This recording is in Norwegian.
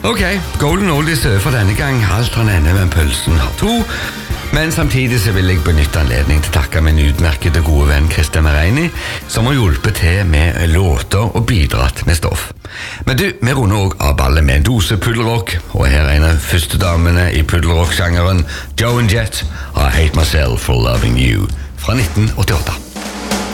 Ok, Golden Oldies for denne gang. Alt han ender med pølsen har to. Men samtidig så vil jeg benytte anledning til å takke min utmerkede gode venn Christian Mereini, som har hjulpet til med låter og bidratt med stoff. Men du, vi runder også av ballet med en dose puddelrock, og her er en av første damene i puddelrock-sjangeren, Joan Jett, I Hate Myself for Loving You, fra 1988.